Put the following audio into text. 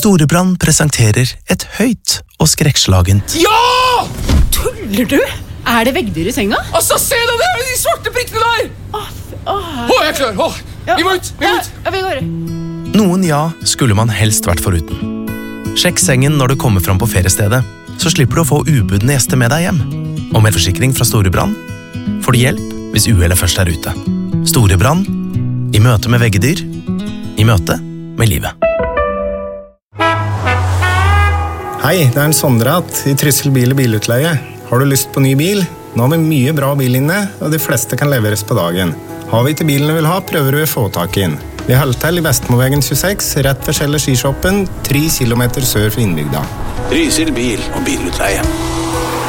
Storebrand presenterer et høyt og skrekkslagent. Ja! Tuller du? Det veggdyr i senga? Altså, se deg der, de svarte prikkene der! Jeg er klar, vi må ut, Ja, vi går. Noen skulle man helst vært foruten. Sjekk sengen når du kommer fram på feriestedet, så slipper du å få ubudne gjester med deg hjem. Og med forsikring fra Storebrand får du hjelp hvis uhellet først er ute. Storebrand, i møte med veggedyr, i møte med livet. Hei, det en Sondrat i Tryssel bil- og bilutleie. Har du lyst på ny bil? Nå har vi mye bra bil inne, og de fleste kan leveres på dagen. Har vi ikke bilen du vil ha, prøver du å få tak inn. Vi holder til i Vestmovegen 26, rett ved Kjeller Skishoppen, 3 kilometer sør for innbygda. Trysil bil- og bilutleie.